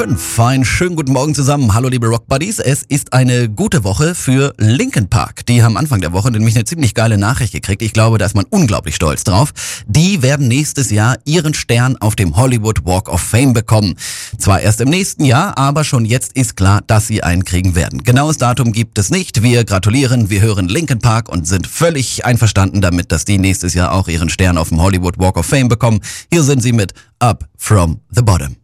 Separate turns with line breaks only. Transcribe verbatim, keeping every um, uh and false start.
fünf. Einen schönen guten Morgen zusammen. Hallo liebe Rock Buddies. Es ist eine gute Woche für Linkin Park. Die haben Anfang der Woche nämlich eine ziemlich geile Nachricht gekriegt. Ich glaube, da ist man unglaublich stolz drauf. Die werden nächstes Jahr ihren Stern auf dem Hollywood Walk of Fame bekommen. Zwar erst im nächsten Jahr, aber schon jetzt ist klar, dass sie einen kriegen werden. Genaues Datum gibt es nicht. Wir gratulieren, wir hören Linkin Park und sind völlig einverstanden damit, dass die nächstes Jahr auch ihren Stern auf dem Hollywood Walk of Fame bekommen. Hier sind sie mit Up From The Bottom.